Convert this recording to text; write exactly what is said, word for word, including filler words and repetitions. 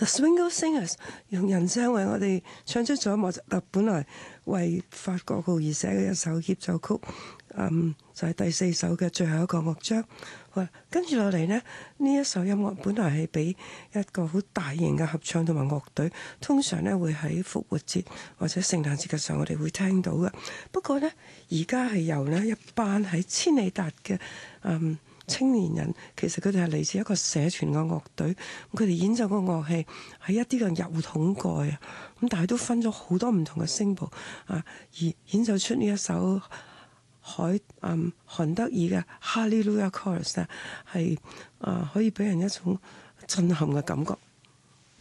The Swingle Singers 用人聲為我哋唱出咗莫扎特本來為法國號而寫嘅一首協奏曲，嗯，就係、是、第四首嘅最後一個樂章。好，跟住落嚟呢，呢一首音樂本來係俾一個好大型嘅合唱同埋樂隊，通常呢會喺復活節或者聖誕節嘅時候我哋會聽到嘅。不過呢，而家係由呢一班喺千里達嘅嗯。青年人其實佢哋係嚟自一個社團嘅樂隊，佢哋演奏個樂器係一啲嘅油桶蓋啊，咁但係都分咗好多唔同嘅聲部啊，而演奏出呢一首海嗯韓德爾嘅《Hallelujah Chorus》咧，係啊可以俾人一種震撼嘅感覺。